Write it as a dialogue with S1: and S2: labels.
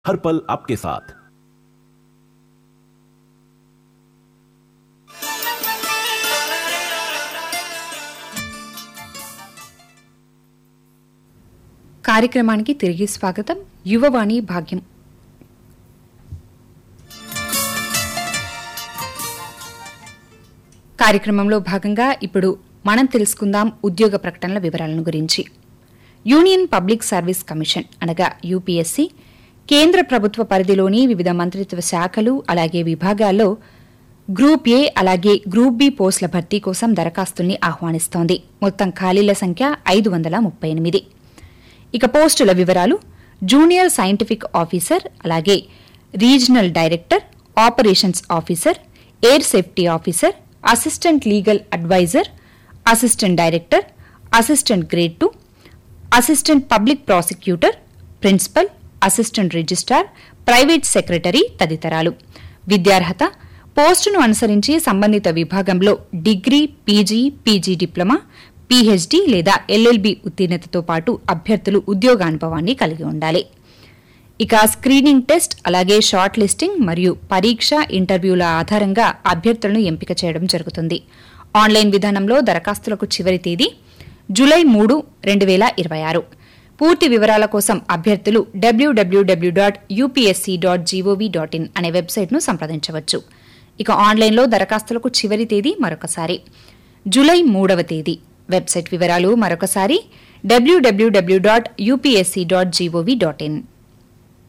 S1: हर पल आपके साथ।
S2: కార్యక్రమానికి తిరిగి స్వాగతం. యువవాణి భాగ్యం. కార్యక్రమంలో భాగంగా ఇప్పుడు మనం తెలుసుకుందాం ఉద్యోగ ప్రకటనల వివరాలను గురించి. యూనియన్ పబ్లిక్ సర్వీస్ కమిషన్ అనగా యూపీఎస్సీ కేంద్ర ప్రభుత్వ పరిధిలోని వివిధ మంత్రిత్వ శాఖలు అలాగే విభాగాల్లో గ్రూప్ ఏ అలాగే గ్రూప్ బి పోస్టుల భర్తీ కోసం దరఖాస్తుల్ని ఆహ్వానిస్తోంది. మొత్తం ఖాళీల సంఖ్య 538. ఇక పోస్టుల వివరాలు: జూనియర్ సైంటిఫిక్ ఆఫీసర్, అలాగే regional director, operations officer, air safety officer, assistant legal advisor, assistant director, assistant grade 2, assistant public prosecutor, principal, assistant registrar, private secretary తదితరాలు. విద్యార్హత: పోస్టును అనుసరించి సంబంధిత విభాగంలో degree, PG, PG diploma, PhD లేదా ఎల్ఎల్బీ ఉత్తీర్ణతతో పాటు అభ్యర్థులు ఉద్యోగానుభవాన్ని కలిగి ఉండాలి. ఇక స్క్రీనింగ్ టెస్ట్, అలాగే షార్ట్ లిస్టింగ్ మరియు పరీక్ష, ఇంటర్వ్యూల ఆధారంగా అభ్యర్థులను ఎంపిక చేయడం జరుగుతుంది. ఆన్లైన్ విధానంలో దరఖాస్తులకు చివరి తేదీ జూలై 3, 2026. పూర్తి వివరాల కోసం అభ్యర్థులు www.upsc.gov.in అనే వెబ్సైట్ను సంప్రదించవచ్చు. ఇక ఆన్లైన్లో దరఖాస్తులకు చివరి తేదీ మరొకసారి జూలై 3వ తేదీ. వెబ్సైట్ వివరాలు మరొకసారి www.upsc.gov.in.